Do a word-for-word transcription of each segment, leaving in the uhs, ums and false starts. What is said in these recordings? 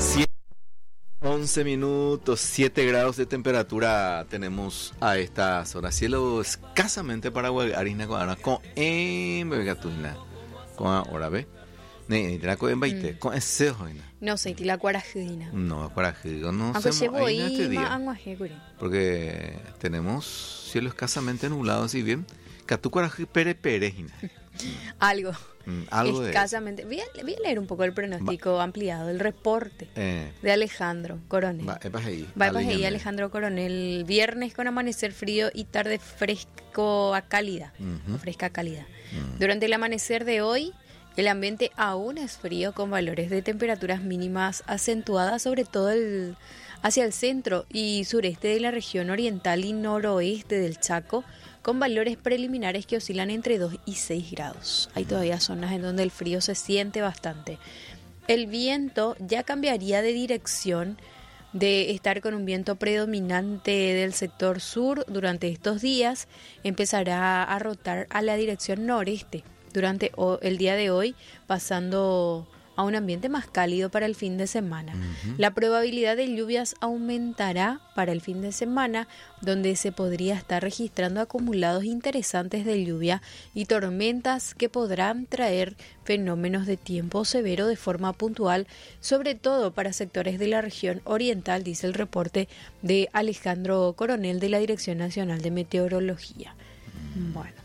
once minutos, siete grados de temperatura tenemos a estas horas. Cielo escasamente paraguayarina con ahora con en bebegatuina con ahora ve. Ne la con veinte con ese hoina. No sé, ti la cuarajina. No, cuarajido no Aunque sé llevo este ahí día. Anguajeguri. Porque tenemos cielo escasamente nublado, si bien Catu cuaraji pere perejina. Algo. Mm, algo de Escasamente. Voy a, voy a leer un poco el pronóstico Va. ampliado, el reporte eh, de Alejandro Coronel. va, epa ahí. Va para ahí Aliñame. Alejandro Coronel. Viernes con amanecer frío y tarde fresco a cálida. Ujú. O fresca a cálida. Mm. Durante el amanecer de hoy, el ambiente aún es frío con valores de temperaturas mínimas acentuadas, sobre todo el, hacia el centro y sureste de la región oriental y noroeste del Chaco, con valores preliminares que oscilan entre dos y seis grados. Hay todavía zonas en donde el frío se siente bastante. El viento ya cambiaría de dirección, de estar con un viento predominante del sector sur durante estos días, empezará a rotar a la dirección noreste durante el día de hoy, pasando a un ambiente más cálido para el fin de semana. Uh-huh. La probabilidad de lluvias aumentará para el fin de semana, donde se podría estar registrando acumulados interesantes de lluvia y tormentas que podrán traer fenómenos de tiempo severo de forma puntual, sobre todo para sectores de la región oriental, dice el reporte de Alejandro Coronel de la Dirección Nacional de Meteorología. Mm. Bueno.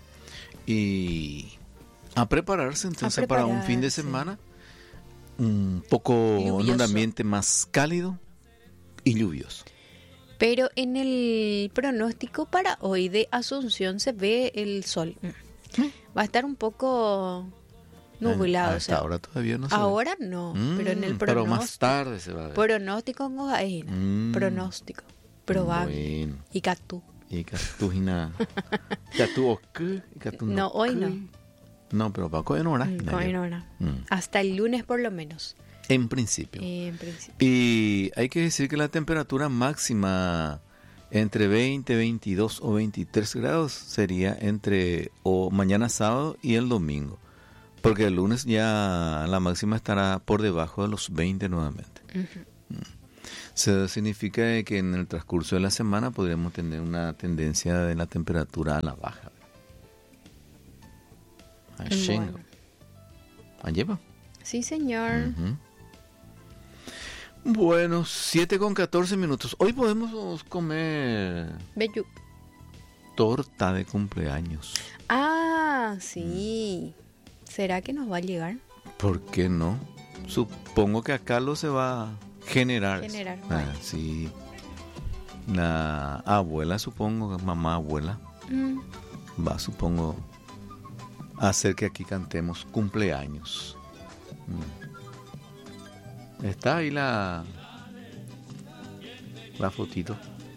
Y a prepararse entonces a prepararse. Para un fin de semana un poco lluvioso. En un ambiente más cálido y lluvioso. Pero en el pronóstico para hoy de Asunción se ve el sol. ¿Eh? Va a estar un poco nublado. Hasta o sea, ahora todavía no se Ahora ve. no, Mm, pero en el pronóstico. Pero más tarde se va a ver. Pronóstico no hay. Mm, pronóstico. Probable. Bueno. Y catú. Y catú y nada. Catú o qué. No, hoy no. No, pero para coger hora. Mm, coger hora. Mm. Hasta el lunes por lo menos. En principio. En principio. Y hay que decir que la temperatura máxima entre veinte, veintidós o veintitrés grados sería entre o mañana sábado y el domingo. Porque el lunes ya la máxima estará por debajo de los veinte nuevamente. Uh-huh. Eso significa que en el transcurso de la semana podríamos tener una tendencia de la temperatura a la baja. Bueno. ¿Lleva? Sí, señor. Uh-huh. Bueno, siete con catorce minutos. Hoy podemos comer Bellu. torta de cumpleaños. Ah, sí. Mm. ¿Será que nos va a llegar? ¿Por qué no? Supongo que acá lo se va a generar. Generar. Ah, sí. La abuela, supongo, mamá abuela, mm. va, supongo, a hacer que aquí cantemos cumpleaños. Mm. Está ahí la la fotito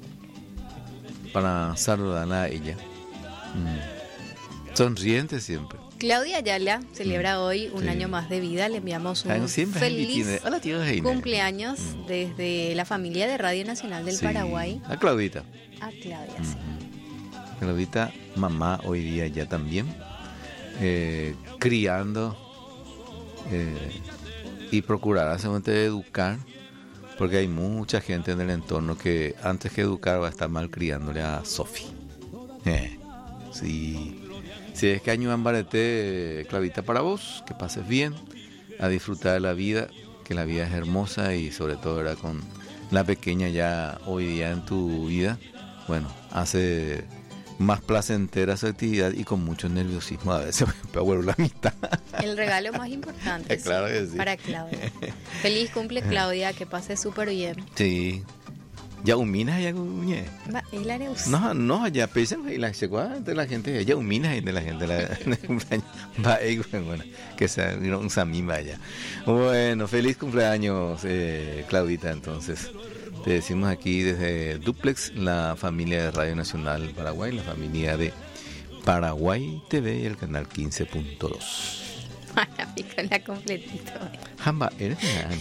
para saludarla a ella. Mm. Sonriente siempre. Claudia Ayala celebra mm. hoy un sí. año más de vida. Le enviamos un siempre feliz Hola, tío cumpleaños mm. desde la familia de Radio Nacional del sí. Paraguay. A Claudita. A Claudia, mm. sí. Claudita, mamá hoy día ya también, eh, criando eh, y procurar seguramente educar, porque hay mucha gente en el entorno que antes que educar va a estar mal criándole a Sofi. Eh, sí. Si es que año ambarete, Clavita, para vos, que pases bien, a disfrutar de la vida, que la vida es hermosa y sobre todo era con la pequeña ya hoy día en tu vida, bueno, hace más placentera su actividad y con mucho nerviosismo a veces, pero bueno, la mitad. El regalo más importante, claro sí, que sí. Para Claudia. Feliz cumple, Claudia, que pase súper bien. Sí. Ya umina ya cuñe. Va, el Areus. No, no, ya pensan y la segua de la gente, ya umina de la gente la cumpleaños. Va, bueno, que sea un samima ya. Bueno, feliz cumpleaños, eh, Claudita, entonces. Te decimos aquí desde Duplex, la familia de Radio Nacional Paraguay, la familia de Paraguay T V y el canal quince punto dos. Para picola completito. Jamba, eres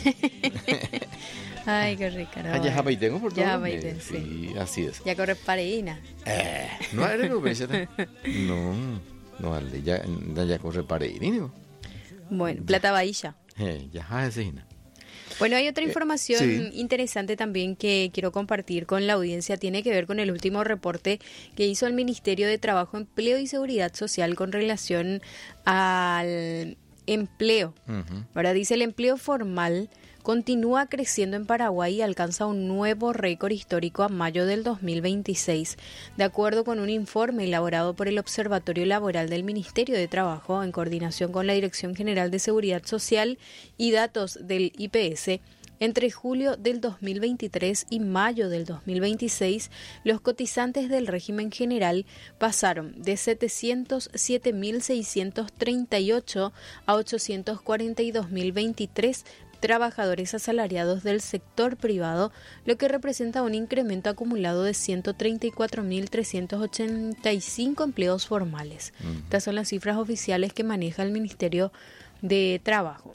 Ay, qué rica. Ah, ya jamba y tengo por todo. Ya jamba y tengo, sí. Sí, así es. Ya corre pareína. Eh, no eres No, no, alde, ya, ya corre pareína. Bueno, plata bahía. Eh, ya, ja, Bueno, hay otra Eh, información sí. interesante también que quiero compartir con la audiencia. Tiene que ver con el último reporte que hizo el Ministerio de Trabajo, Empleo y Seguridad Social con relación al empleo. Ujú. Ahora dice, el empleo formal continúa creciendo en Paraguay y alcanza un nuevo récord histórico a mayo del dos mil veintiséis, de acuerdo con un informe elaborado por el Observatorio Laboral del Ministerio de Trabajo en coordinación con la Dirección General de Seguridad Social y datos del I P S. Entre julio del dos mil veintitrés y mayo del dos mil veintiséis, los cotizantes del régimen general pasaron de setecientos siete mil seiscientos treinta y ocho a ochocientos cuarenta y dos mil veintitrés trabajadores asalariados del sector privado, lo que representa un incremento acumulado de ciento treinta y cuatro mil trescientos ochenta y cinco empleos formales. Mm. Estas son las cifras oficiales que maneja el Ministerio de Trabajo.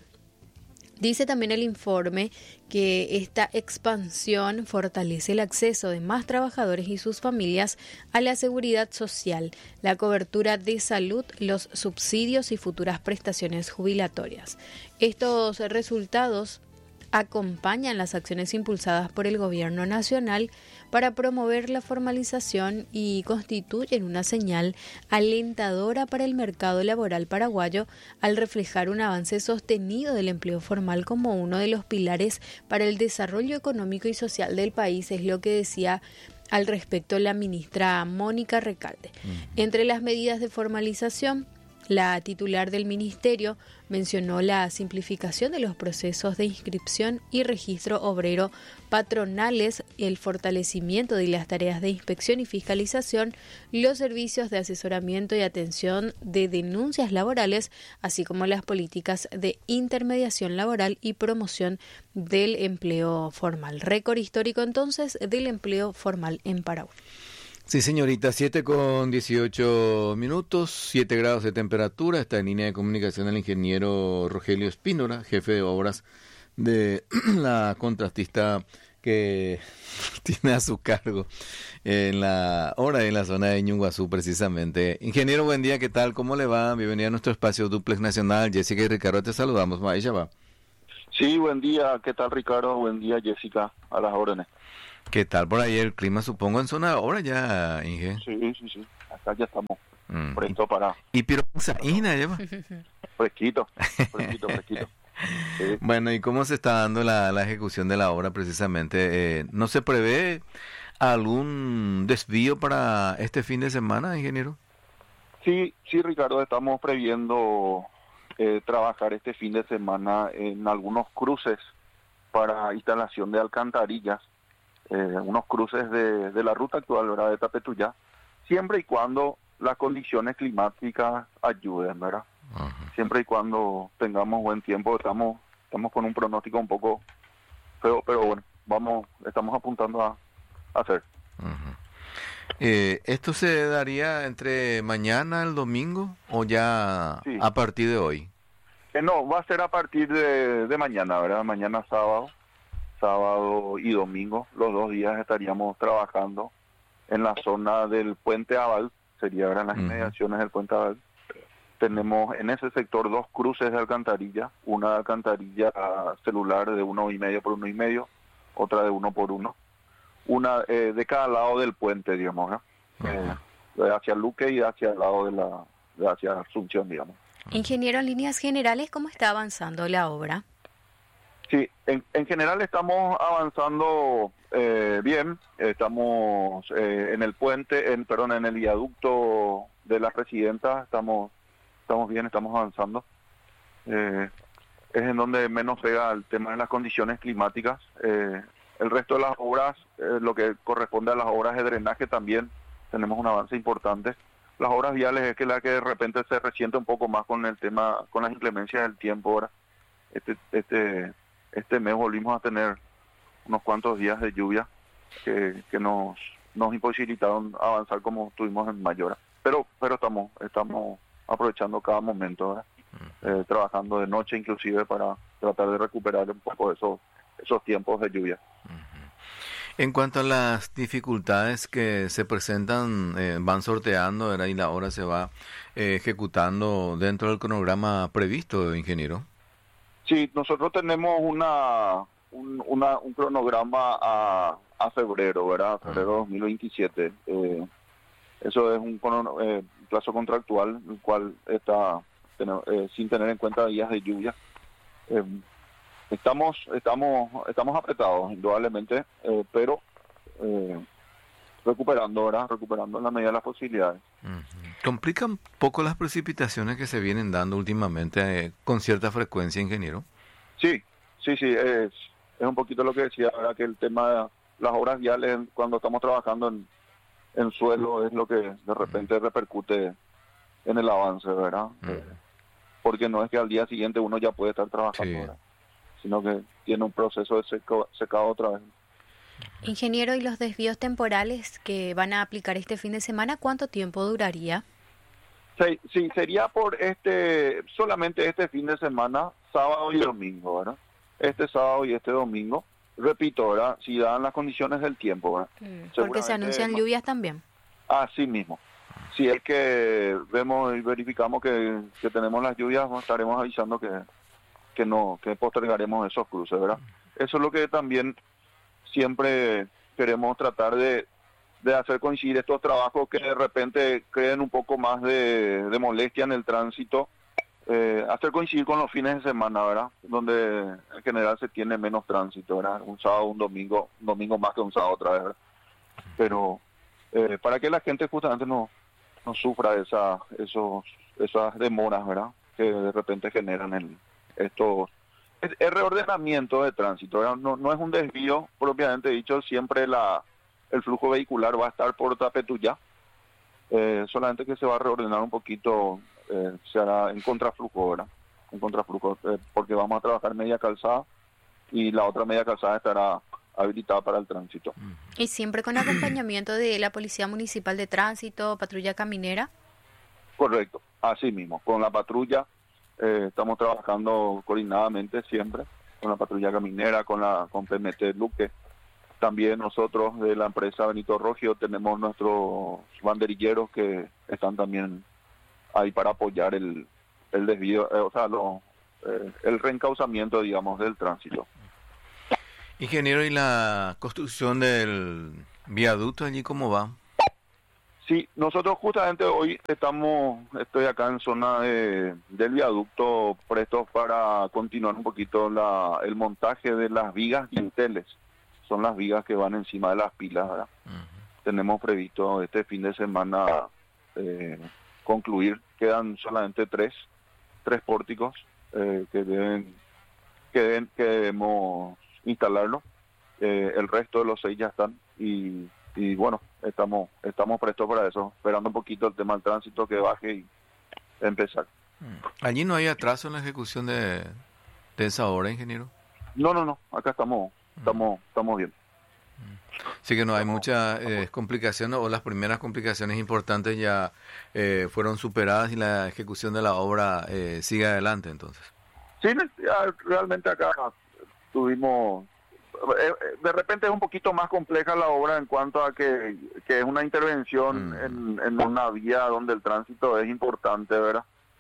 Dice también el informe que esta expansión fortalece el acceso de más trabajadores y sus familias a la seguridad social, la cobertura de salud, los subsidios y futuras prestaciones jubilatorias. Estos resultados acompañan las acciones impulsadas por el Gobierno Nacional para promover la formalización y constituyen una señal alentadora para el mercado laboral paraguayo al reflejar un avance sostenido del empleo formal como uno de los pilares para el desarrollo económico y social del país, es lo que decía al respecto la ministra Mónica Recalde. Uh-huh. Entre las medidas de formalización, la titular del ministerio mencionó la simplificación de los procesos de inscripción y registro obrero patronales, el fortalecimiento de las tareas de inspección y fiscalización, los servicios de asesoramiento y atención de denuncias laborales, así como las políticas de intermediación laboral y promoción del empleo formal. Récord histórico entonces del empleo formal en Paraguay. Sí, señorita, siete con dieciocho minutos, siete grados de temperatura. Está en línea de comunicación el ingeniero Rogelio Espínola, jefe de obras de la contratista que tiene a su cargo en la obra en la zona de Ñuguazú, precisamente. Ingeniero, buen día, ¿qué tal? ¿Cómo le va? Bienvenido a nuestro espacio Duplex Nacional. Jessica y Ricardo, te saludamos. Ella va. Sí, buen día. ¿Qué tal, Ricardo? Buen día, Jessica. A las órdenes. ¿Qué tal por ahí el clima, supongo, en zona ahora ya, Inge? Sí, sí, sí. Acá ya estamos mm. presto para... ¿Y piroxaína lleva? Fresquito, fresquito, fresquito. Sí. Bueno, ¿y cómo se está dando la, la ejecución de la obra precisamente? Eh, ¿No se prevé algún desvío para este fin de semana, ingeniero? Sí, sí, Ricardo, estamos previendo eh, trabajar este fin de semana en algunos cruces para instalación de alcantarillas. Eh, unos cruces de, de la ruta actual, ¿verdad?, de Tapetuyá, siempre y cuando las condiciones climáticas ayuden, ¿verdad? Uh-huh. Siempre y cuando tengamos buen tiempo. Estamos estamos con un pronóstico un poco feo, pero bueno, vamos estamos apuntando a, a hacer. Uh-huh. Eh, ¿Esto se daría entre mañana, el domingo, o ya sí. a partir de hoy? Eh, no, va a ser a partir de, de mañana, ¿verdad? Mañana sábado. sábado y domingo, los dos días estaríamos trabajando en la zona del Puente Aval, sería ahora en las uh-huh. inmediaciones del Puente Aval. Tenemos en ese sector dos cruces de alcantarilla, una alcantarilla celular de uno y medio por uno y medio, otra de uno por uno, una eh, de cada lado del puente, digamos, ¿no? uh-huh. eh, hacia Luque y hacia el lado de la, de hacia Asunción, digamos. Ingeniero, en líneas generales, ¿cómo está avanzando la obra? Sí, en, en general estamos avanzando eh, bien, estamos eh, en el puente, en perdón, en el viaducto de las residentas, estamos estamos bien, estamos avanzando. Eh, es en donde menos pega el tema de las condiciones climáticas. Eh, el resto de las obras, eh, lo que corresponde a las obras de drenaje también, tenemos un avance importante. Las obras viales es que la que de repente se resiente un poco más con el tema, con las inclemencias del tiempo ahora. Este, este Este mes volvimos a tener unos cuantos días de lluvia que, que nos nos imposibilitaron avanzar como estuvimos en Mayora. Pero pero estamos estamos aprovechando cada momento, ¿verdad? Eh, trabajando de noche inclusive para tratar de recuperar un poco esos esos tiempos de lluvia. En cuanto a las dificultades que se presentan, eh, van sorteando, ¿verdad? Y la obra se va eh, ejecutando dentro del cronograma previsto, ingeniero. Sí, nosotros tenemos una un, una, un cronograma a, a febrero, ¿verdad? Febrero dos mil veintisiete. Eh, eso es un crono- eh, plazo contractual, el cual está ten- eh, sin tener en cuenta días de lluvia. Eh, estamos estamos estamos apretados, indudablemente, eh, pero eh, recuperando, ¿verdad? Recuperando en la medida de las posibilidades. Ujú. ¿Complica un poco las precipitaciones que se vienen dando últimamente eh, con cierta frecuencia, ingeniero? Sí, sí, sí, es, es un poquito lo que decía, ¿verdad? Que el tema de las obras viales, cuando estamos trabajando en, en suelo, es lo que de repente repercute en el avance, ¿verdad? Ujú. Eh, porque no es que al día siguiente uno ya puede estar trabajando, Sí. ¿verdad? Sino que tiene un proceso de seco, secado otra vez. Ingeniero, ¿y los desvíos temporales que van a aplicar este fin de semana, cuánto tiempo duraría? Sí, sí, sería por este, solamente este fin de semana, sábado y domingo, ¿verdad? Este sábado y este domingo. Repito, ¿verdad? Si dan las condiciones del tiempo, ¿verdad? Mm, Porque se Seguramente anuncian ma- lluvias también. Así mismo. Si es que vemos y verificamos que, que tenemos las lluvias, nos estaremos avisando que, que no, que postergaremos esos cruces, ¿verdad? Eso es lo que también siempre queremos tratar de, de hacer coincidir estos trabajos que de repente creen un poco más de, de molestia en el tránsito, eh, hacer coincidir con los fines de semana, ¿verdad? Donde en general se tiene menos tránsito, ¿verdad? Un sábado, un domingo, un domingo más que un sábado otra vez, ¿verdad? Pero eh, para que la gente justamente no, no sufra esa, esos, esas demoras, ¿verdad? Que de repente generan el, estos es, es reordenamiento de tránsito, ¿verdad? No, no es un desvío propiamente dicho, siempre la el flujo vehicular va a estar por Tapetuyá, eh, solamente que se va a reordenar un poquito, eh, se hará en contraflujo, ¿verdad? En contraflujo, eh, porque vamos a trabajar media calzada y la otra media calzada estará habilitada para el tránsito. Y siempre con acompañamiento de la Policía Municipal de Tránsito, Patrulla Caminera. Correcto, así mismo, con la patrulla eh, estamos trabajando coordinadamente siempre, con la patrulla caminera, con la con P M T Luque. También nosotros de la empresa Benito Rogio tenemos nuestros banderilleros que están también ahí para apoyar el, el desvío, eh, o sea, lo, eh, el reencauzamiento, digamos, del tránsito. Ingeniero, ¿y la construcción del viaducto allí cómo va? Sí, nosotros justamente hoy estamos, estoy acá en zona de, del viaducto prestos para continuar un poquito la, el montaje de las vigas dinteles. Son las vigas que van encima de las pilas, ¿verdad? Uh-huh. Tenemos previsto este fin de semana eh, concluir. Quedan solamente tres, tres pórticos eh, que deben, que deben, que debemos instalarlo. Eh, el resto de los seis ya están y, y bueno, estamos, estamos prestos para eso, esperando un poquito el tema del tránsito que baje y empezar. ¿Allí no hay atraso en la ejecución de, de esa obra, ingeniero? No, no, no, acá estamos, estamos, estamos bien. Sí que no hay muchas eh, complicaciones o las primeras complicaciones importantes ya eh, fueron superadas y la ejecución de la obra eh, sigue adelante entonces. Sí, ya realmente acá tuvimos, eh, de repente es un poquito más compleja la obra en cuanto a que, que es una intervención mm. en, en una vía donde el tránsito es importante, ¿verdad?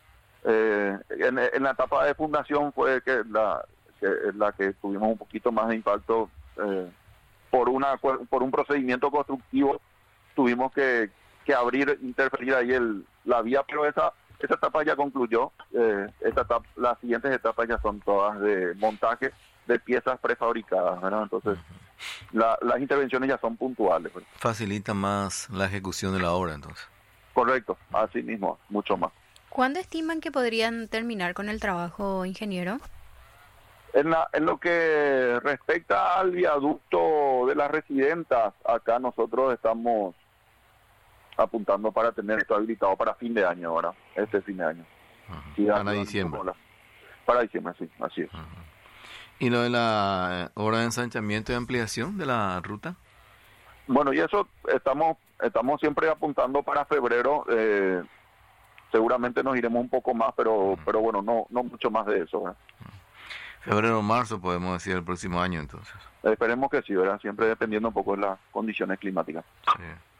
Eh, en, en la etapa de fundación fue que la que, la que tuvimos un poquito más de impacto eh, por una por un procedimiento constructivo, tuvimos que, que abrir, interferir ahí el la vía, pero esa esa etapa ya concluyó. Eh, esta etapa, las siguientes etapas ya son todas de montaje de piezas prefabricadas, ¿verdad? Entonces la, las intervenciones ya son puntuales, ¿verdad? Facilita más la ejecución de la obra entonces. Correcto, así mismo, mucho más. ¿Cuándo estiman que podrían terminar con el trabajo, ingeniero? En, la, en lo que respecta al viaducto de las residentas, acá nosotros estamos apuntando para tener esto habilitado para fin de año, ahora, este fin de año. Uh-huh. Sí, para diciembre. La, para diciembre, sí, así es. Uh-huh. ¿Y lo de la obra de ensanchamiento y ampliación de la ruta? Bueno, y eso estamos estamos siempre apuntando para febrero. Eh, seguramente nos iremos un poco más, pero uh-huh. pero bueno, no no mucho más de eso, ¿verdad? Febrero o marzo podemos decir el próximo año entonces. Esperemos que sí, ¿verdad? Siempre dependiendo un poco de las condiciones climáticas. Sí.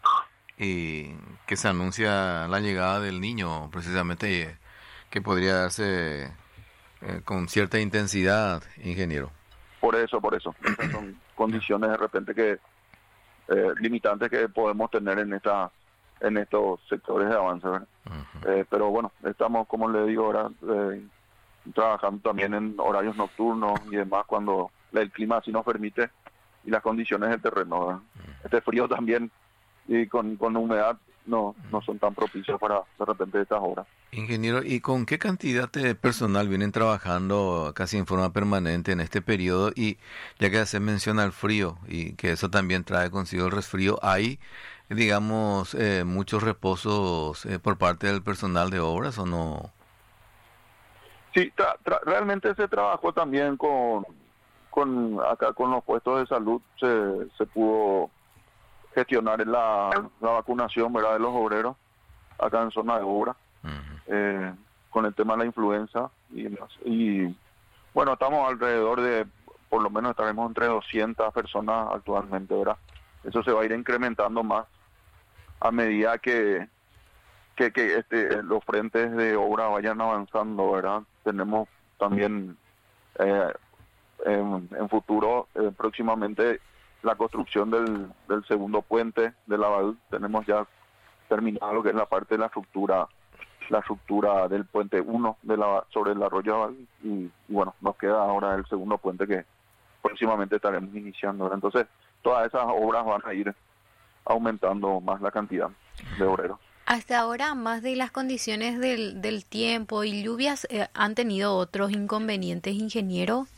Y que se anuncia la llegada del niño precisamente, que podría darse eh, con cierta intensidad, ingeniero. Por eso, por eso. Esas son condiciones de repente que eh, limitantes que podemos tener en esta en estos sectores de avance, ¿verdad? Uh-huh. Eh, pero bueno, estamos, como le digo ahora, eh, trabajando también en horarios nocturnos y demás cuando el clima así nos permite y las condiciones del terreno, ¿verdad? Uh-huh. Este frío también y con, con humedad no, no son tan propicios para de repente estas horas. Ingeniero, ¿y con qué cantidad de personal vienen trabajando casi en forma permanente en este periodo? Y ya que se menciona el frío y que eso también trae consigo el resfrío, ¿hay, digamos, eh, muchos reposos eh, por parte del personal de obras o no? Sí, tra- tra- realmente se trabajó también con, con acá con los puestos de salud, se, se pudo gestionar la, la vacunación, ¿verdad?, de los obreros acá en zona de obra. Uh-huh. eh, con el tema de la influenza y demás. Y bueno, estamos alrededor de, por lo menos estaremos entre doscientas personas actualmente, ¿verdad? Eso se va a ir incrementando más a medida que que, que este, los frentes de obra vayan avanzando, ¿verdad? Tenemos también eh, en, en futuro, eh, próximamente, la construcción del, del segundo puente de la Badú. Tenemos ya terminado lo que es la parte de la estructura la estructura del puente uno de la, sobre el arroyo Badú, y, y bueno, nos queda ahora el segundo puente que próximamente estaremos iniciando, ¿verdad? Entonces, todas esas obras van a ir aumentando más la cantidad de obreros. Hasta ahora, más de las condiciones del, del tiempo y lluvias, eh, ¿han tenido otros inconvenientes, ingeniero?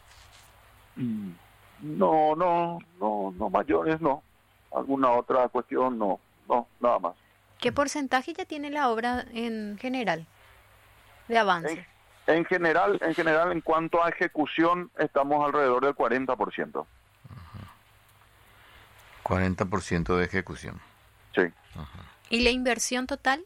No, no, no, no mayores, no. Alguna otra cuestión, no, no, nada más. ¿Qué porcentaje ya tiene la obra en general de avance? En, en general, en general, en cuanto a ejecución, estamos alrededor del cuarenta por ciento. cuarenta por ciento de ejecución. Sí. Ajá. ¿Y la inversión total?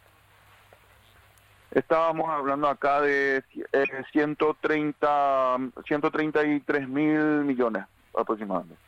Estábamos hablando acá de eh, ciento treinta, ciento treinta y tres mil millones aproximadamente.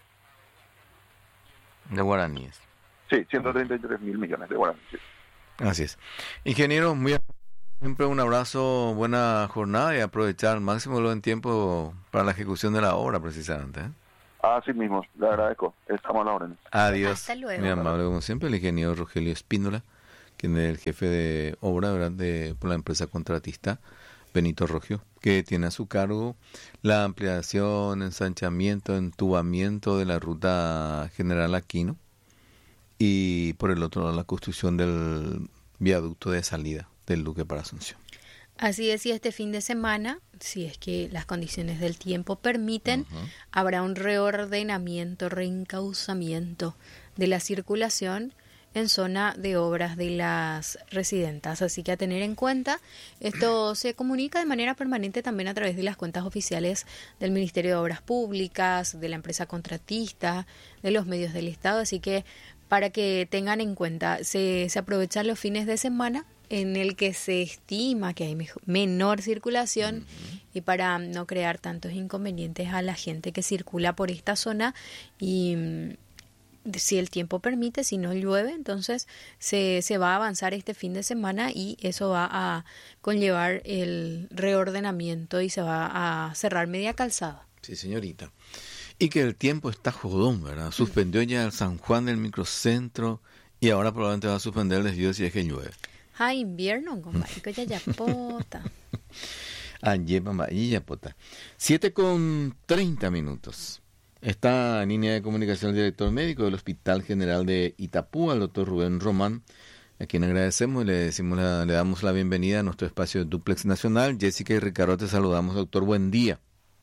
De guaraníes. Sí, ciento treinta y tres mil millones de guaraníes. Sí. Así es. Ingeniero, muy siempre un abrazo, buena jornada y aprovechar al máximo lo en tiempo para la ejecución de la obra, precisamente, ¿eh? Así mismo, le agradezco. Estamos a la orden. Adiós. Hasta luego. Muy amable como siempre, el ingeniero Rogelio Espíndola, quien es el jefe de obra, ¿verdad?, de, por la empresa contratista Benito Rogio, que tiene a su cargo la ampliación, ensanchamiento, entubamiento de la ruta General Aquino y por el otro lado la construcción del viaducto de salida del Luque para Asunción. Así es, y este fin de semana, si es que las condiciones del tiempo permiten, uh-huh. habrá un reordenamiento, reencauzamiento de la circulación en zona de obras de las residentas. Así que a tener en cuenta, esto se comunica de manera permanente también a través de las cuentas oficiales del Ministerio de Obras Públicas, de la empresa contratista, de los medios del Estado. Así que para que tengan en cuenta, se, se aprovechan los fines de semana en el que se estima que hay mejor, menor circulación uh-huh. y para no crear tantos inconvenientes a la gente que circula por esta zona y si el tiempo permite, si no llueve, entonces se, se va a avanzar este fin de semana y eso va a conllevar el reordenamiento y se va a cerrar media calzada. Sí, señorita. Y que el tiempo está jodón, ¿verdad? Suspendió ya el San Juan del microcentro y ahora probablemente va a suspender el desvío si es que llueve. Ah, invierno, compadre, que ya ya pota. Ayer, mamá, y ya pota. Siete con treinta minutos. Está en línea de comunicación el director médico del Hospital General de Itapúa, el doctor Rubén Román, a quien agradecemos y le decimos la, le damos la bienvenida a nuestro espacio de Duplex Nacional. Jessica y Ricardo, te saludamos, doctor, buen día.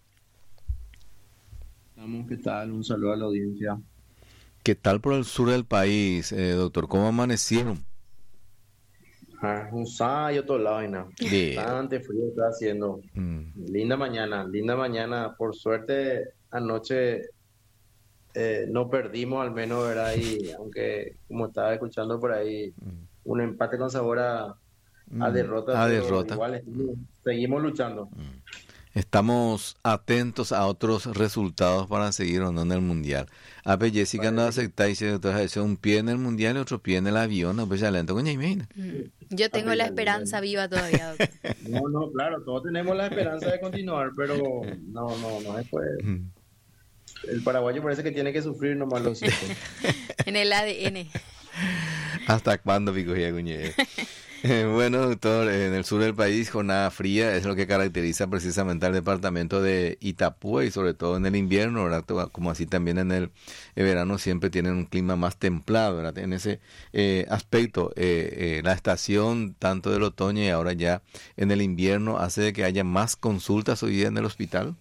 ¿Qué tal? Un saludo a la audiencia. ¿Qué tal por el sur del país, eh, doctor? ¿Cómo amanecieron? Ah, un sábado y otro lado, vaina. Bastante frío está haciendo. Mm. Linda mañana, linda mañana. Por suerte, anoche eh, no perdimos, al menos, ¿verdad? Y aunque, como estaba escuchando por ahí, mm. un empate con sabor a, a derrota. A derrota. Igual mm. seguimos luchando. Mm. Estamos atentos a otros resultados para seguir o no en el Mundial. A ver, Jessica no acepta y dice, un pie en el Mundial y otro pie en el avión, no, pues ya lento, coña, imagina. Yo tengo la esperanza viva todavía, doctor. No, no, claro, todos tenemos la esperanza de continuar, pero no, no, no es pues. El paraguayo parece que tiene que sufrir nomás lo siento. En el A D N. ¿Hasta cuándo, pico ya, cuñe? Bueno, doctor, en el sur del país, jornada fría es lo que caracteriza precisamente al departamento de Itapúa y sobre todo en el invierno, ¿verdad? Como así también en el verano siempre tienen un clima más templado, ¿verdad? En ese eh, aspecto, eh, eh, la estación tanto del otoño y ahora ya en el invierno hace de que haya más consultas hoy día en el hospital.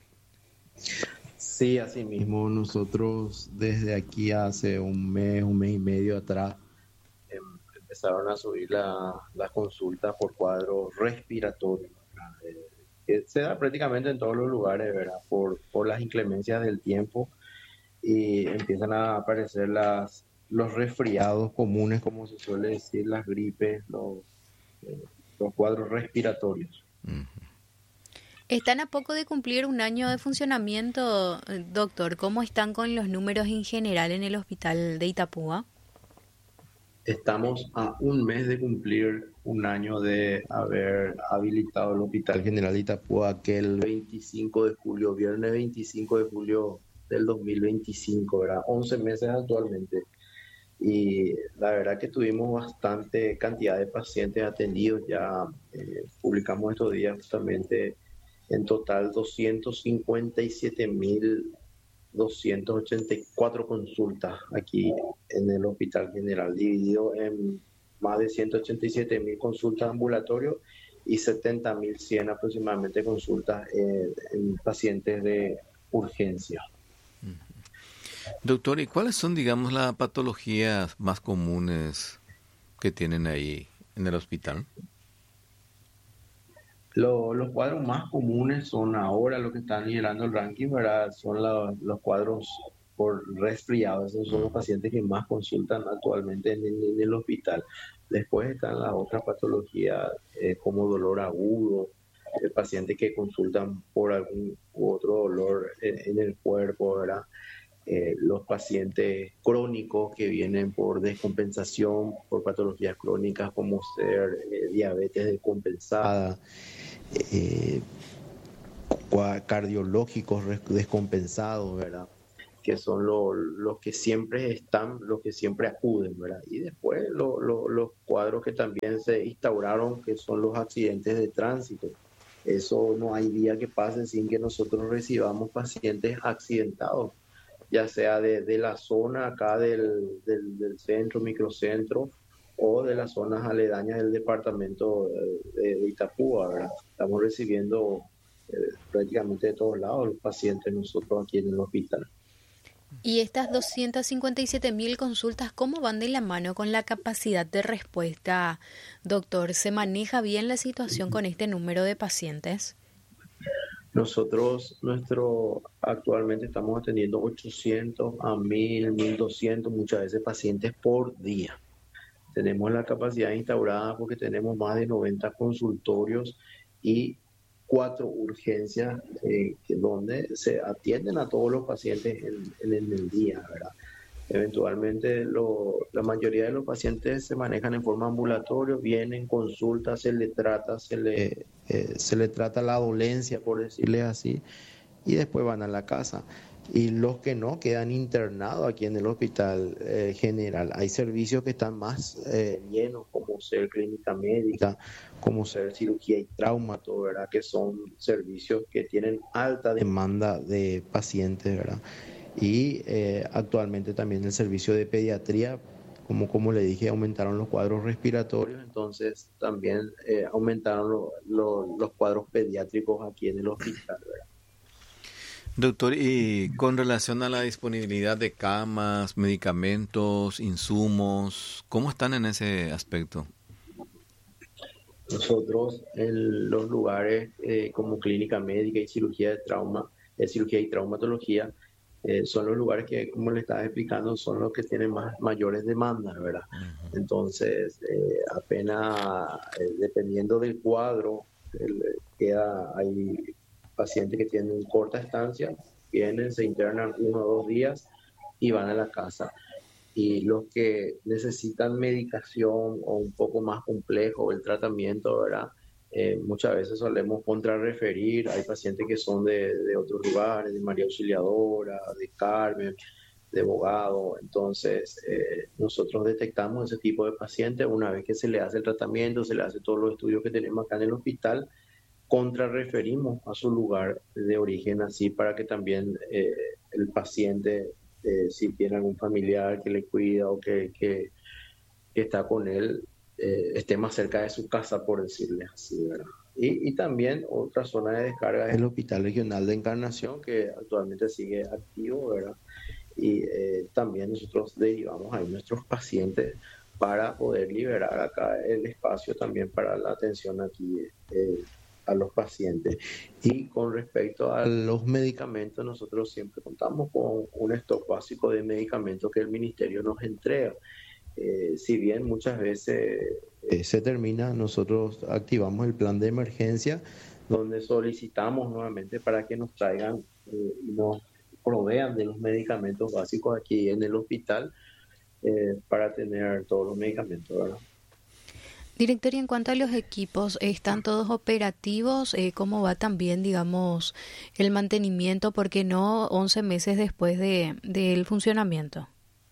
Sí, así mismo. Nosotros desde aquí hace un mes, un mes y medio atrás, empezaron a subir la, las consultas por cuadros respiratorios, eh, que se da prácticamente en todos los lugares, ¿verdad? Por, por las inclemencias del tiempo, y empiezan a aparecer las, los resfriados comunes, como se suele decir, las gripes, los, eh, los cuadros respiratorios. Uh-huh. Están a poco de cumplir un año de funcionamiento, doctor. ¿Cómo están con los números en general en el hospital de Itapúa? Estamos a un mes de cumplir un año de haber habilitado el Hospital General de Itapúa, que el veinticinco de julio, viernes veinticinco de julio del dos mil veinticinco, ¿verdad? once meses actualmente. Y la verdad que tuvimos bastante cantidad de pacientes atendidos. Ya eh, publicamos estos días justamente en total doscientos cincuenta y siete mil doscientas ochenta y cuatro consultas aquí en el Hospital General, dividido en más de ciento ochenta y siete mil consultas ambulatorios y setenta mil cien aproximadamente consultas eh, en pacientes de urgencia. Doctor, ¿y cuáles son, digamos, las patologías más comunes que tienen ahí en el hospital? Lo, los cuadros más comunes son ahora lo que están liderando el ranking, ¿verdad? Son la, los cuadros por resfriado. Esos son los pacientes que más consultan actualmente en, en, en el hospital. Después están las otras patologías eh, como dolor agudo, eh, pacientes que consultan por algún u otro dolor en, en el cuerpo, ¿verdad? Eh, los pacientes crónicos que vienen por descompensación, por patologías crónicas como ser eh, diabetes descompensada, eh, cardiológicos descompensados, ¿verdad? Que son los lo que siempre están, los que siempre acuden, ¿verdad? Y después lo, lo, los cuadros que también se instauraron, que son los accidentes de tránsito. Eso no hay día que pase sin que nosotros recibamos pacientes accidentados, ya sea de, de la zona acá del, del, del centro, microcentro, o de las zonas aledañas del departamento de, de Itapúa, ¿verdad? Estamos recibiendo eh, prácticamente de todos lados los pacientes nosotros aquí en el hospital. Y estas doscientas cincuenta y siete mil consultas, ¿cómo van de la mano con la capacidad de respuesta, doctor? ¿Se maneja bien la situación con este número de pacientes? Nosotros, nuestro, actualmente estamos atendiendo ochocientos a mil, mil doscientos, muchas veces pacientes por día. Tenemos la capacidad instaurada porque tenemos más de noventa consultorios y cuatro urgencias eh, que donde se atienden a todos los pacientes en, en, en el día, ¿verdad? Eventualmente lo, la mayoría de los pacientes se manejan en forma ambulatoria, vienen, consultan, se le trata, se le, eh, se le trata la dolencia, por decirle así, y después van a la casa. Y los que no quedan internados aquí en el hospital eh, general. Hay servicios que están más eh, llenos, como ser clínica médica, como ser cirugía y traumato, ¿verdad? Que son servicios que tienen alta demanda de pacientes, ¿verdad? Y eh, actualmente también el servicio de pediatría, como, como le dije, aumentaron los cuadros respiratorios, entonces también eh, aumentaron lo, lo, los cuadros pediátricos aquí en el hospital, ¿verdad? Doctor, y con relación a la disponibilidad de camas, medicamentos, insumos, ¿cómo están en ese aspecto? Nosotros en los lugares eh, como clínica médica y cirugía de trauma, eh, cirugía y traumatología, eh, son los lugares que, como le estaba explicando, son los que tienen más mayores demandas, ¿verdad? Uh-huh. Entonces, eh, apenas eh, dependiendo del cuadro, el, queda ahí pacientes que tienen corta estancia vienen, se internan uno o dos días y van a la casa. Y los que necesitan medicación o un poco más complejo el tratamiento, ¿verdad? Eh, muchas veces solemos contrarreferir. Hay pacientes que son de, de otros lugares, de María Auxiliadora, de Carmen, de Bogado. Entonces, eh, nosotros detectamos ese tipo de pacientes una vez que se le hace el tratamiento, se le hace todos los estudios que tenemos acá en el hospital, contrarreferimos a su lugar de origen, así para que también eh, el paciente, eh, si tiene algún familiar que le cuida o que, que, que está con él, eh, esté más cerca de su casa, por decirle así, ¿verdad? Y, y también otra zona de descarga es el Hospital Regional de Encarnación, que actualmente sigue activo, ¿verdad? Y eh, también nosotros derivamos ahí nuestros pacientes para poder liberar acá el espacio también para la atención aquí eh, a los pacientes. Y con respecto a los medicamentos, nosotros siempre contamos con un stock básico de medicamentos que el ministerio nos entrega. Eh, si bien muchas veces eh, se termina, nosotros activamos el plan de emergencia, donde solicitamos nuevamente para que nos traigan eh, y nos provean de los medicamentos básicos aquí en el hospital eh, para tener todos los medicamentos, ¿verdad? Director, y en cuanto a los equipos, ¿están todos operativos? Eh, ¿Cómo va también, digamos, el mantenimiento? ¿Por qué no once meses después de del funcionamiento?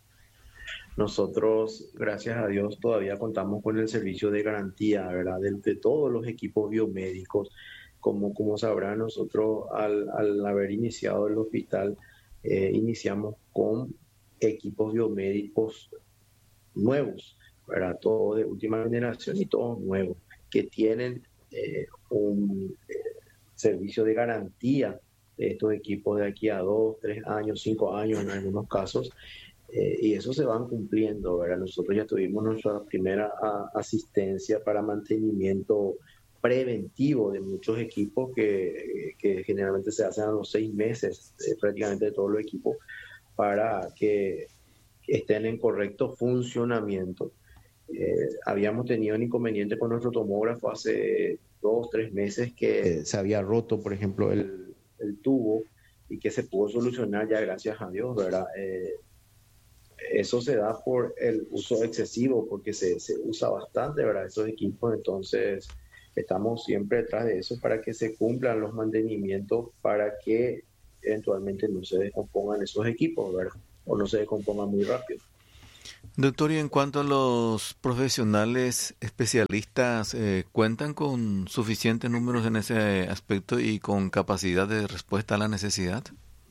Nosotros, gracias a Dios, todavía contamos con el servicio de garantía, ¿verdad? De, de todos los equipos biomédicos. Como, como sabrán, nosotros al, al haber iniciado el hospital, eh, iniciamos con equipos biomédicos nuevos, ¿verdad? Todos de última generación y todos nuevos, que tienen eh, un eh, servicio de garantía de estos equipos de aquí a dos, tres años, cinco años en algunos casos. Eh, y eso se van cumpliendo, ¿verdad? Nosotros ya tuvimos nuestra primera a, asistencia para mantenimiento preventivo de muchos equipos que, que generalmente se hacen a los seis meses, eh, prácticamente de todos los equipos, para que estén en correcto funcionamiento. Eh, habíamos tenido un inconveniente con nuestro tomógrafo hace dos, tres meses que se había roto, por ejemplo, el, el tubo, y que se pudo solucionar ya, gracias a Dios, ¿verdad? Eh, Eso se da por el uso excesivo, porque se, se usa bastante, ¿verdad? Esos equipos. Entonces estamos siempre detrás de eso para que se cumplan los mantenimientos, para que eventualmente no se descompongan esos equipos, ¿verdad? O no se descompongan muy rápido. Doctor, y en cuanto a los profesionales especialistas, eh, ¿cuentan con suficientes números en ese aspecto y con capacidad de respuesta a la necesidad?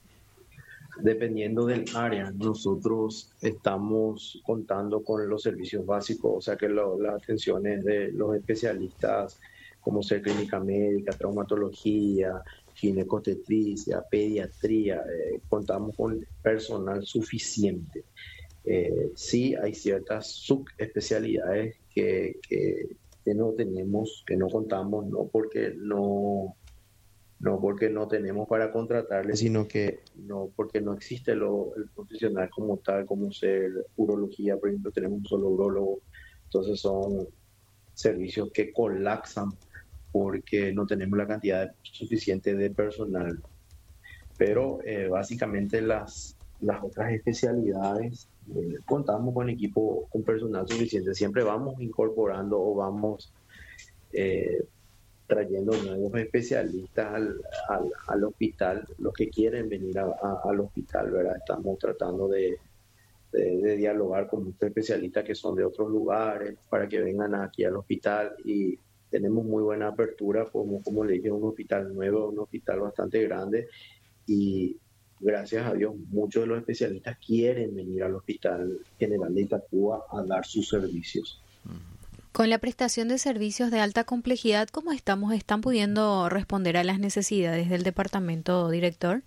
Dependiendo del área, nosotros estamos contando con los servicios básicos, o sea que lo, las atenciones de los especialistas, como ser clínica médica, traumatología, ginecostetricia, pediatría, eh, contamos con personal suficiente. Eh, sí hay ciertas subespecialidades que, que, que no tenemos, que no contamos, no porque no... no porque no tenemos para contratarle, sino que no porque no existe lo, el profesional como tal, como ser urología, por ejemplo, tenemos un solo urólogo. Entonces son servicios que colapsan porque no tenemos la cantidad suficiente de personal. Pero eh, básicamente las, las otras especialidades, eh, contamos con equipo, con personal suficiente. Siempre vamos incorporando o vamos... Eh, trayendo nuevos especialistas al, al, al hospital, los que quieren venir a, a, al hospital, ¿verdad? Estamos tratando de, de, de dialogar con muchos especialistas que son de otros lugares para que vengan aquí al hospital, y tenemos muy buena apertura, como, como le dije, un hospital nuevo, un hospital bastante grande, y gracias a Dios muchos de los especialistas quieren venir al Hospital General de Itapúa a dar sus servicios. Con la prestación de servicios de alta complejidad, ¿cómo estamos? ¿Están pudiendo responder a las necesidades del departamento, director?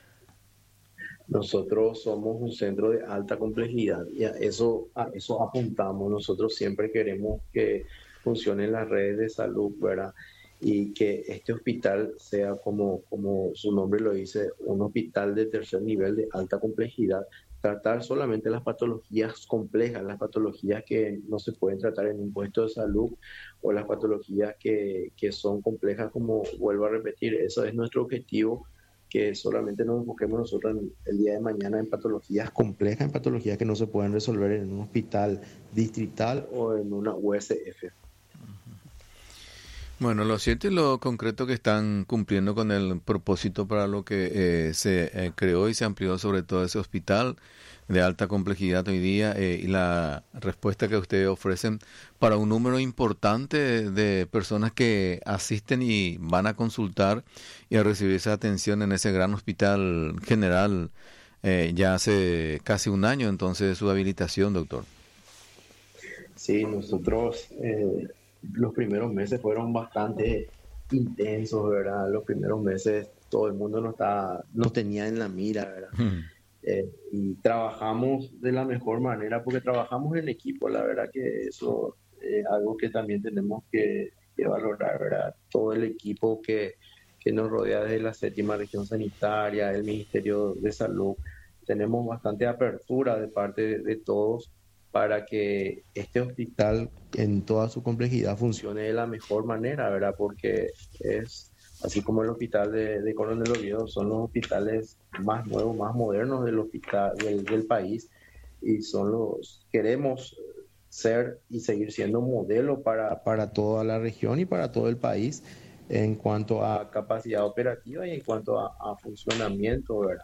Nosotros somos un centro de alta complejidad y a eso, a eso apuntamos. Nosotros siempre queremos que funcionen las redes de salud, ¿verdad? y que este hospital sea, como, como su nombre lo dice, un hospital de tercer nivel de alta complejidad, tratar solamente las patologías complejas, las patologías que no se pueden tratar en un puesto de salud o las patologías que, que son complejas, como vuelvo a repetir, eso es nuestro objetivo, que solamente nos enfoquemos nosotros en, el día de mañana en patologías complejas, en patologías que no se pueden resolver en un hospital distrital o en una U S F. Bueno, lo cierto y lo concreto que están cumpliendo con el propósito para lo que eh, se eh, creó y se amplió sobre todo ese hospital de alta complejidad hoy día eh, y la respuesta que ustedes ofrecen para un número importante de, de personas que asisten y van a consultar y a recibir esa atención en ese gran hospital general eh, ya hace casi un año entonces de su habilitación, doctor. Sí, nosotros... Eh... los primeros meses fueron bastante intensos, ¿verdad? Los primeros meses todo el mundo nos, estaba, nos tenía en la mira, ¿verdad? Mm. Eh, y trabajamos de la mejor manera porque trabajamos en equipo, la verdad que eso es algo que también tenemos que, que valorar, ¿verdad? Todo el equipo que, que nos rodea desde la séptima región sanitaria, el Ministerio de Salud, tenemos bastante apertura de parte de, de todos para que este hospital en toda su complejidad funcione de la mejor manera, ¿verdad? Porque es, así como el hospital de, de Coronel Oviedo, son los hospitales más nuevos, más modernos del hospital del, del país, y son los, queremos ser y seguir siendo modelo para, para toda la región y para todo el país en cuanto a capacidad operativa y en cuanto a, a funcionamiento, ¿verdad?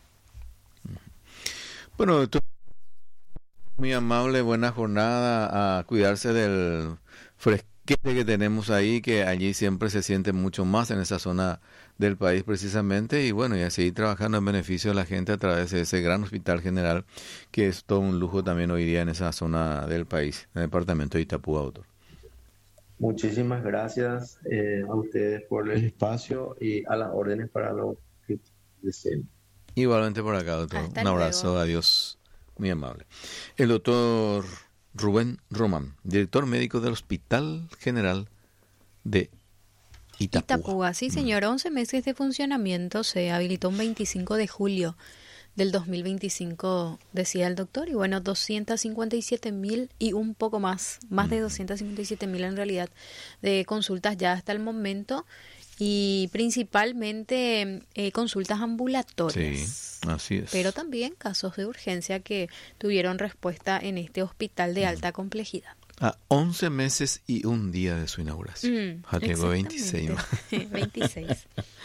Bueno, doctor, muy amable, buena jornada, a cuidarse del fresquete que tenemos ahí, que allí siempre se siente mucho más en esa zona del país precisamente, y bueno, y a seguir trabajando en beneficio de la gente a través de ese gran hospital general, que es todo un lujo también hoy día en esa zona del país, en el departamento de Itapúa, doctor. Muchísimas gracias eh, a ustedes por el espacio y a las órdenes para lo que deseen. Igualmente por acá, doctor. Hasta un abrazo, luego. Adiós. Muy amable. El doctor Rubén Román, director médico del Hospital General de Itapúa. Itapúa, sí señor, once meses de funcionamiento, se habilitó un veinticinco de julio del dos mil veinticinco, decía el doctor, y bueno, doscientos cincuenta y siete mil y un poco más, más de doscientos cincuenta y siete mil en realidad, de consultas ya hasta el momento, y principalmente eh, consultas ambulatorias. Sí, así es. Pero también casos de urgencia que tuvieron respuesta en este hospital de alta complejidad. A once meses y un día de su inauguración. Mm, ah, llegó veintiséis. veintiséis.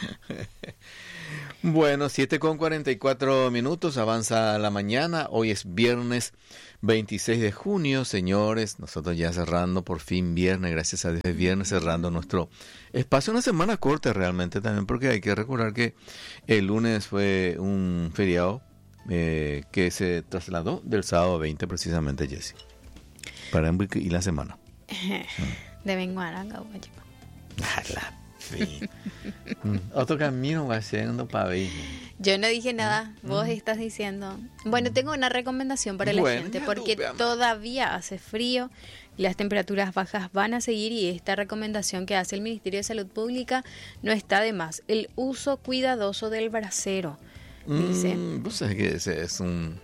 Bueno, siete con cuarenta y cuatro minutos, avanza la mañana. Hoy es viernes veintiséis de junio, señores. Nosotros ya cerrando por fin viernes, gracias a Dios, viernes cerrando nuestro espacio. Una semana corta realmente también, porque hay que recordar que el lunes fue un feriado eh, que se trasladó del sábado veinte precisamente, Jessy. Para y la semana. De Benguaranga, guacho. Sí. Otro camino va siendo para ver. Yo no dije nada, vos estás diciendo. Bueno, tengo una recomendación para la Bueno, gente, ya porque tuve, amor. todavía hace frío y las temperaturas bajas van a seguir, y esta recomendación que hace el Ministerio de Salud Pública no está de más. El uso cuidadoso del brasero, dice. Mm, vos sabés que ese es un...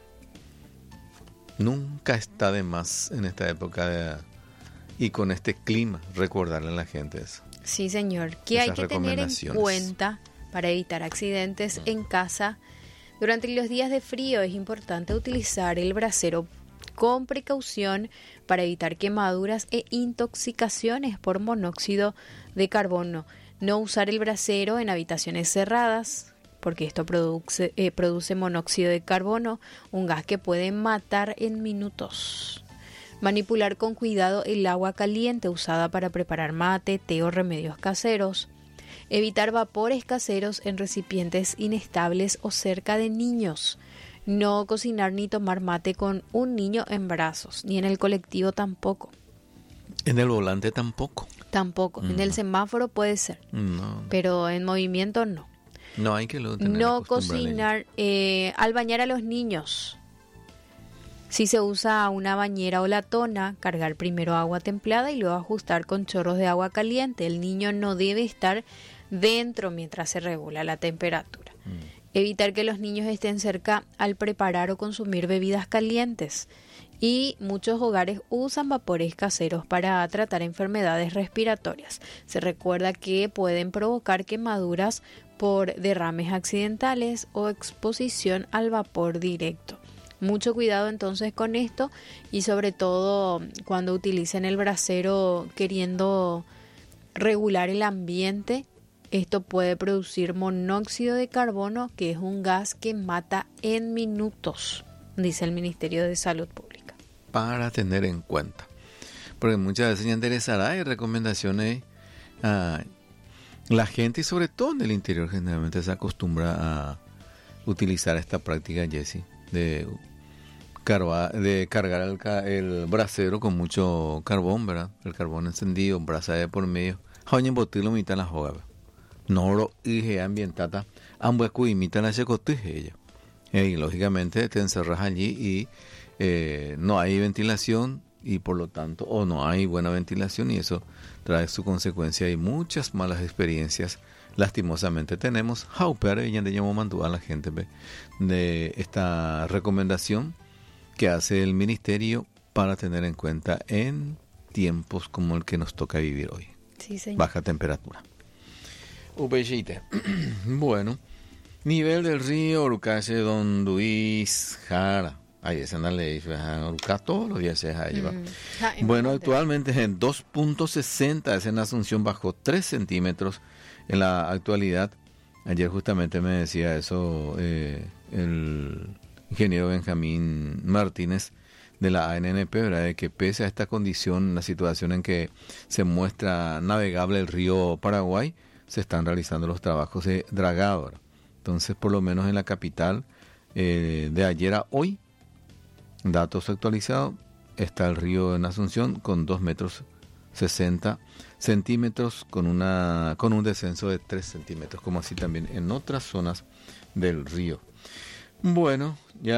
Nunca está de más en esta época de... y con este clima recordarle a la gente eso. Sí, señor, que hay Esas que tener en recomendaciones. cuenta para evitar accidentes en casa. Durante los días de frío es importante utilizar el brasero con precaución para evitar quemaduras e intoxicaciones por monóxido de carbono. No usar el brasero en habitaciones cerradas, porque esto produce, eh, produce monóxido de carbono, un gas que puede matar en minutos. Manipular con cuidado el agua caliente usada para preparar mate, té o remedios caseros. Evitar vapores caseros en recipientes inestables o cerca de niños. No cocinar ni tomar mate con un niño en brazos, ni en el colectivo tampoco. En el volante tampoco. Tampoco. En el semáforo puede ser, No, pero en movimiento no. no hay que lo tener No acostumbrado a ello. cocinar eh, al bañar a los niños. Si se usa una bañera o latona, cargar primero agua templada y luego ajustar con chorros de agua caliente. El niño no debe estar dentro mientras se regula la temperatura. Mm. Evitar que los niños estén cerca al preparar o consumir bebidas calientes. Y muchos hogares usan vapores caseros para tratar enfermedades respiratorias. Se recuerda que pueden provocar quemaduras por derrames accidentales o exposición al vapor directo. Mucho cuidado entonces con esto y sobre todo cuando utilicen el brasero queriendo regular el ambiente. Esto puede producir monóxido de carbono, que es un gas que mata en minutos, dice el Ministerio de Salud Pública. Para tener en cuenta, porque muchas veces ya interesará, hay recomendaciones a la gente y sobre todo en el interior generalmente se acostumbra a utilizar esta práctica, Jessy, de, carva, de cargar el, el brasero con mucho carbón, ¿verdad? El carbón encendido, brasa de por medio, joven botillo mitad la joga, noro y ambientada, ambos cuimitan la ella. Y lógicamente te encerras allí y eh, no hay ventilación y por lo tanto, o no hay buena ventilación y eso trae su consecuencia y muchas malas experiencias. Lastimosamente tenemos Hauper y ya le llamo mandó a la gente ¿ve? de esta recomendación que hace el ministerio para tener en cuenta en tiempos como el que nos toca vivir hoy. Sí, señor. Baja temperatura. Ubejite. Bueno, nivel del río Urucache Don Luis Jara. Ahí es en la ley, Urucache todos los días se lleva. Mm. Bueno, actualmente en dos punto sesenta es en Asunción, bajó tres centímetros en la actualidad. Ayer justamente me decía eso eh, el ingeniero Benjamín Martínez de la A N N P, ¿verdad? De que pese a esta condición, la situación en que se muestra navegable el río Paraguay, se están realizando los trabajos de dragado, ¿verdad? Entonces, por lo menos en la capital, eh, de ayer a hoy, datos actualizados, está el río en Asunción con dos metros sesenta centímetros, con una con un descenso de tres centímetros, como así también en otras zonas del río. Bueno,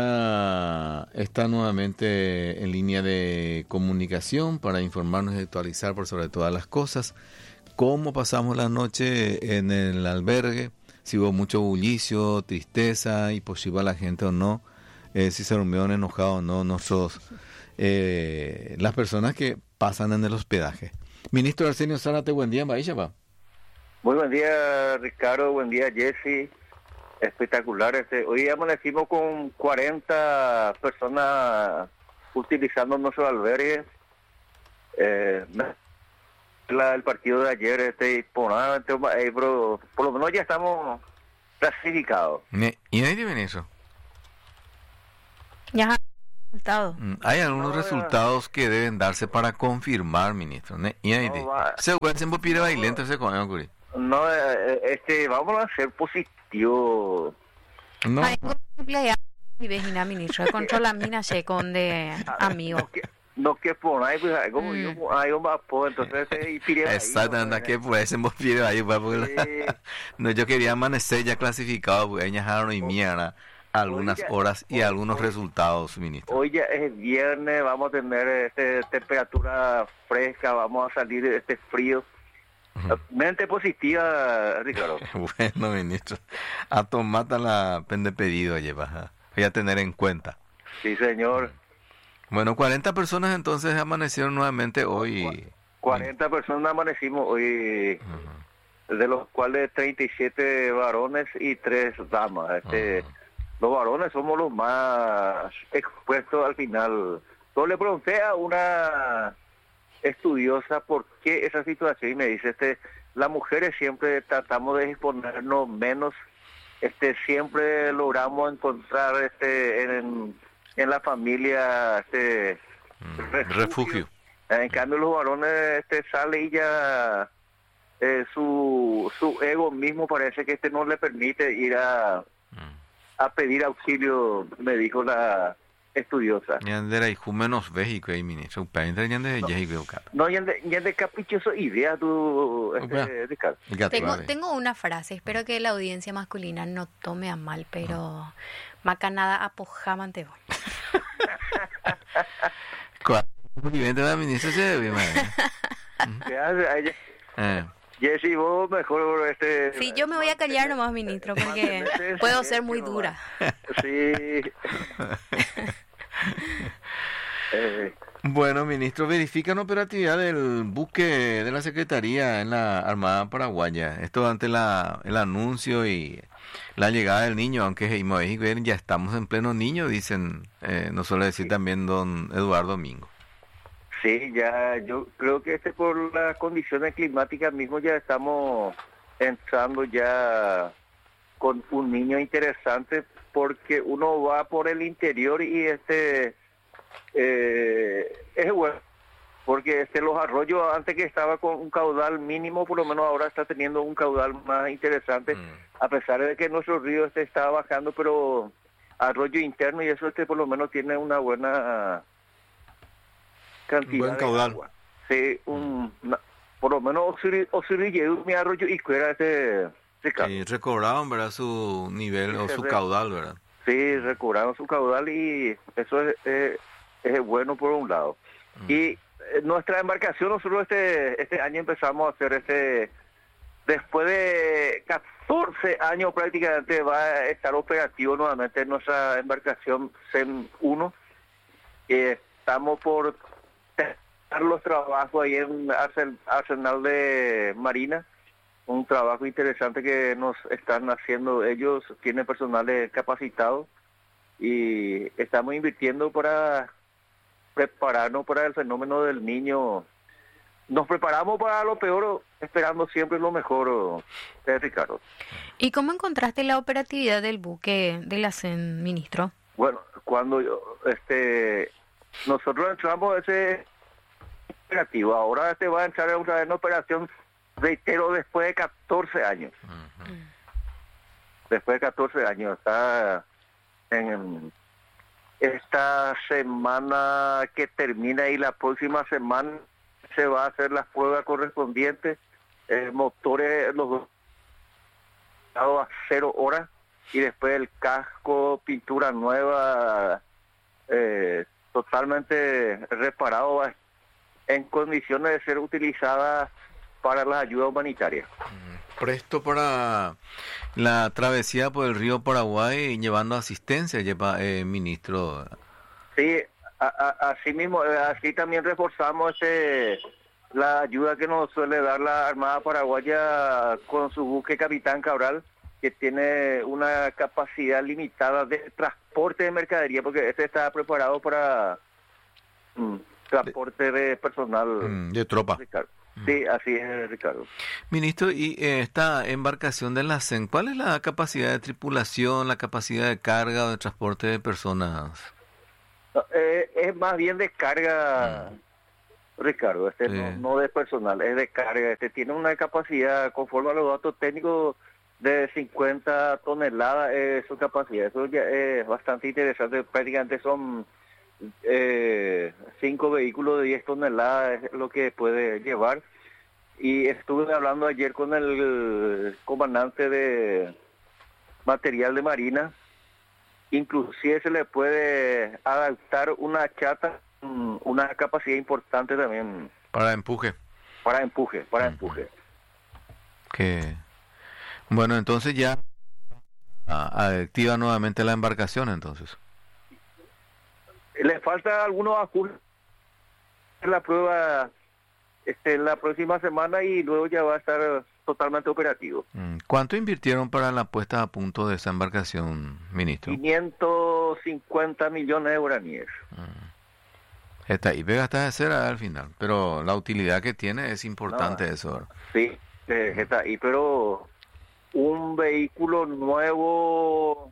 ya está nuevamente en línea de comunicación para informarnos y actualizar por sobre todas las cosas cómo pasamos la noche en el albergue, si hubo mucho bullicio, tristeza y pues si iba la gente o no, eh, si se durmieron enojados o no, nosotros, eh, las personas que pasan en el hospedaje. Ministro Arsenio Zárate, buen día, Baishapa. Muy buen día, Ricardo, buen día, Jessy. Espectacular. Este, hoy amanecimos con cuarenta personas utilizando nuestros albergues. Eh, la, el partido de ayer, este, por, eh, bro, por lo menos ya estamos clasificados. ¿Y nadie viene eso? Ya. Resultado. Hay algunos no, resultados que deben darse para confirmar, ministro. ¿Y nadie? Se puede hacer un poquito de baile, entonces con el No, este, vamos a ser positivos. No. Hay cumpleaños mi vecina ministra, controla mina se con de amigo. No que por ahí, pues, como mm. yo, hay un vapor, entonces y pide exactamente, que pues se me pide ahí, porque no, yo quería amanecer ya clasificado, porque ellas dejaron y mierda algunas ya, horas y hoy, algunos hoy, resultados, ministro. Hoy ya es viernes, vamos a tener este temperatura fresca, vamos a salir de este frío. Mente positiva, Ricardo. Bueno, ministro, a tomar la pende pedido lleva, voy a tener en cuenta. Sí, señor. Bueno, cuarenta personas entonces amanecieron nuevamente hoy. cuarenta personas amanecimos hoy, uh-huh. de los cuales treinta y siete varones y tres damas. Este, uh-huh. Los varones somos los más expuestos al final. Yo le pregunté a una estudiosa por qué esa situación y me dice, este, las mujeres siempre tratamos de exponernos menos, este, siempre logramos encontrar este en, en la familia este mm, refugio. refugio. En cambio los varones este sale y ya eh, su su ego mismo parece que este no le permite ir a mm. a pedir auxilio, me dijo la estudiosa. Yandera y menos México ahí, ministro. No, yande caprichoso idea tu este, Ricardo. Tengo, tengo una frase, espero que la audiencia masculina no tome a mal, pero macanada apojamante. ¿Cuál? Vivente la ministra se debe, ¿Qué hace? Eh. Jessy, vos mejor este... Sí, yo me voy a callar nomás, ministro, porque puedo ser muy dura. Sí. eh. Bueno, ministro, verifican operatividad del buque de la Secretaría en la Armada Paraguaya. Esto ante la, el anuncio y la llegada del niño, aunque ya estamos en pleno niño, dicen, eh, nos suele decir también don Eduardo Domingo. Sí, ya yo creo que este por las condiciones climáticas mismo ya estamos entrando ya con un niño interesante, porque uno va por el interior y este eh, es bueno, porque este los arroyos antes que estaba con un caudal mínimo, por lo menos ahora está teniendo un caudal más interesante, mm. a pesar de que nuestro río este está bajando, pero arroyo interno y eso este por lo menos tiene una buena cantidad buen caudal. De agua. Sí, un, una, por lo menos Osirilledu, mi arroyo y cuera este Ricardo. Sí, recobraron, ¿verdad? Su nivel sí, o su re, caudal, ¿verdad? Sí, recobraron su caudal y eso es, es, es bueno por un lado. Mm. Y eh, nuestra embarcación, nosotros este este año empezamos a hacer este, después de catorce años prácticamente va a estar operativo nuevamente nuestra embarcación C E M uno. Eh, estamos por los trabajos ahí en Arsenal de Marina, un trabajo interesante que nos están haciendo ellos, tienen personales capacitados y estamos invirtiendo para prepararnos para el fenómeno del niño. Nos preparamos para lo peor, esperando siempre lo mejor, eh, Ricardo. ¿Y cómo encontraste la operatividad del buque de la C E M, ministro? Bueno, cuando yo, este, nosotros entramos ese operativo, ahora este va a entrar en una, en una operación, reitero, después de catorce años. Uh-huh. Después de catorce años, está en esta semana que termina y la próxima semana se va a hacer las pruebas correspondientes, eh, motores, los dos a cero horas y después el casco, pintura nueva, eh, totalmente reparado, va en condiciones de ser utilizada para las ayudas humanitarias. Presto para la travesía por el río Paraguay, llevando asistencia, lleva eh, ministro. Sí, a, a, así mismo, así también reforzamos ese, la ayuda que nos suele dar la Armada Paraguaya con su buque Capitán Cabral, que tiene una capacidad limitada de transporte de mercadería, porque este está preparado para mm, transporte de personal. De tropa. Ricardo. Sí, así es, Ricardo. Ministro, y eh, esta embarcación de la C E M, ¿cuál es la capacidad de tripulación, la capacidad de carga o de transporte de personas? No, eh, es más bien de carga, mm. Ricardo, este sí. no, no de personal, es de carga. Este tiene una capacidad, conforme a los datos técnicos, de cincuenta toneladas es su capacidad. Eso ya es bastante interesante, prácticamente son eh, cinco vehículos de diez toneladas es lo que puede llevar. Y estuve hablando ayer con el comandante de material de Marina, inclusive se le puede adaptar una chata, una capacidad importante también. Para empuje. Para empuje, para uh-huh. empuje. Que bueno, entonces ya activa nuevamente la embarcación, entonces. Le falta algunos ajustes en la prueba este, la próxima semana y luego ya va a estar totalmente operativo. ¿Cuánto invirtieron para la puesta a punto de esa embarcación, ministro? quinientos cincuenta millones de guaraníes. Está ahí, pega hasta de cera al final, pero la utilidad que tiene es importante, no, eso, ¿verdad? Sí, eh, está ahí, pero un vehículo nuevo,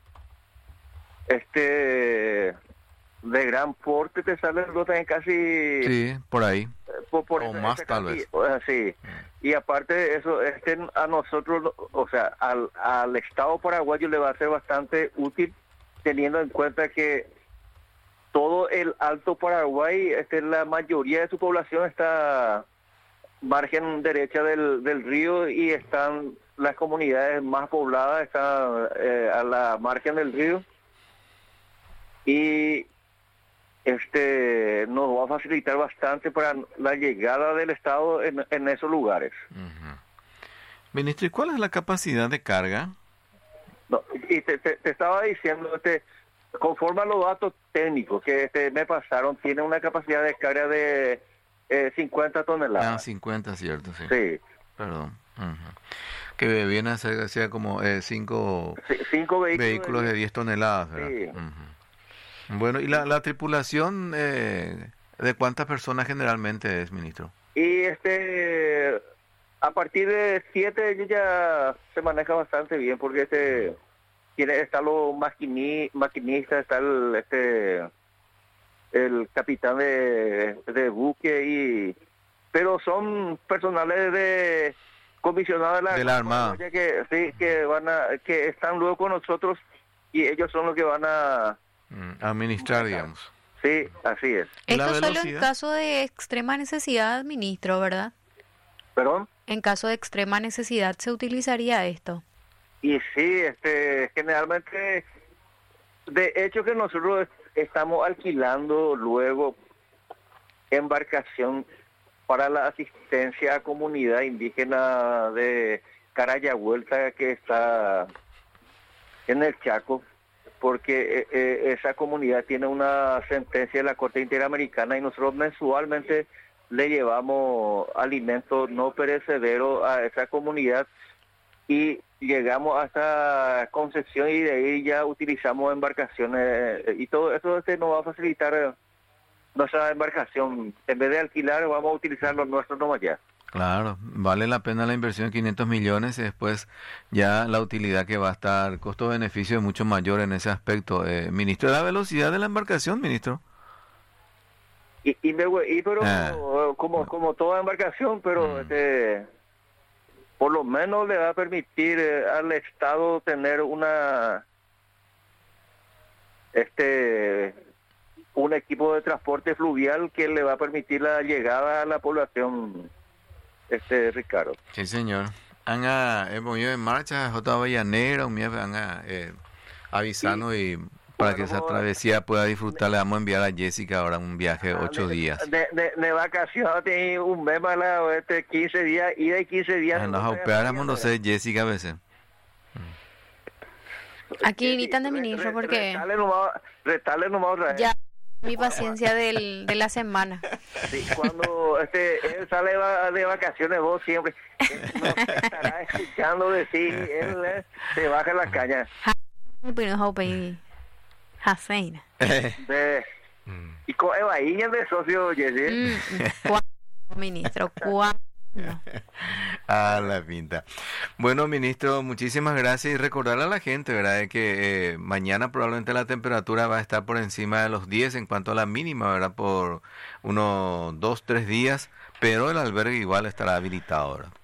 este, de gran porte te sale en casi... Sí, por ahí. Por, por o ese, más ese tal casi, vez. Sí, mm. Y aparte de eso, este a nosotros, o sea, al, al Estado paraguayo le va a ser bastante útil, teniendo en cuenta que todo el Alto Paraguay, este, la mayoría de su población está margen derecha del, del río y están las comunidades más pobladas, están eh, a la margen del río. Y este nos va a facilitar bastante para la llegada del Estado en, en esos lugares. Uh-huh. Ministro, ¿y cuál es la capacidad de carga? No, y te, te, te estaba diciendo, este, conforme a los datos técnicos que este, me pasaron, tiene una capacidad de carga de eh, cincuenta toneladas. Ah, cincuenta, cierto, sí. Sí. Perdón. Uh-huh. Que viene a ser, sea como eh, cinco, sí, cinco vehículos, vehículos de diez toneladas, ¿verdad? Sí. Uh-huh. Bueno, ¿y la, la tripulación eh, de cuántas personas generalmente es, ministro? Y este, a partir de siete ya se maneja bastante bien, porque este tiene está los maquini, maquinistas, está el este el capitán de, de buque, y pero son personales de comisionados de la, de la Armada, que sí, que van a que están luego con nosotros, y ellos son los que van a mm, administrar, digamos. Sí, así es. Esto solo en caso de extrema necesidad, ministro, ¿verdad? ¿Perdón? En caso de extrema necesidad se utilizaría esto. Y sí, este, generalmente, de hecho que nosotros estamos alquilando luego embarcación para la asistencia a comunidad indígena de Carayahuelta, que está en el Chaco, porque eh, eh, esa comunidad tiene una sentencia de la Corte Interamericana, y nosotros mensualmente le llevamos alimentos no perecederos a esa comunidad, y llegamos hasta Concepción, y de ahí ya utilizamos embarcaciones, y todo eso este nos va a facilitar nuestra embarcación. En vez de alquilar, vamos a utilizar los nuestros nomás ya. Claro, vale la pena la inversión de quinientos millones, y después ya la utilidad que va a estar, costo-beneficio es mucho mayor en ese aspecto. Eh, ministro, ¿la velocidad de la embarcación, ministro? Y, y, me, y pero ah. como como toda embarcación, pero mm. este, por lo menos le va a permitir eh, al Estado tener una este un equipo de transporte fluvial que le va a permitir la llegada a la población, este Ricardo. Sí, señor. Anga hemos ido en marcha, J. Avellaneda, anga eh, avisando, sí. Y para bueno, que esa travesía pueda disfrutar, le vamos a enviar a Jessica ahora un viaje de ocho de, días. De, de, de vacaciones, un mes más la, este, quince días, ida y quince días. Ah, nos operamos, no sé, Jessica a veces. Aquí invitan de ministro porque... Retale nomás otra vez. Ya, mi paciencia del, de la semana. Sí, cuando este, él sale de vacaciones, vos siempre no estará escuchando decir, él eh, se baja la caña. De, y con Eva Iña de socio, Jessy. ¿Cuándo, ministro? ¿Cuándo? A la pinta. Bueno, ministro, muchísimas gracias, y recordarle a la gente, ¿verdad?, de que eh, mañana probablemente la temperatura va a estar por encima de los diez en cuanto a la mínima, ¿verdad?, por unos dos, tres días, pero el albergue igual estará habilitado ahora.